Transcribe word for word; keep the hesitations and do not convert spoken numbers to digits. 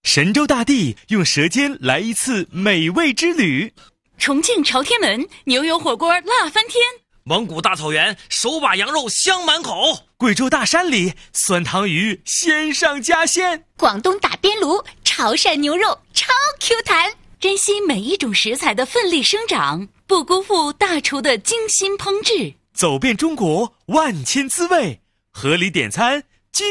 神州大地用舌尖来一次美味之旅。 重庆朝天门牛油火锅辣翻天， 蒙古大草原手把羊肉香满口， 贵州大山里酸汤鱼鲜上加鲜， 广东打边炉潮汕牛肉超 Q 弹。 珍惜每一种食材的奋力生长，不辜负大厨的精心烹制。 走遍中国万千滋味，合理点餐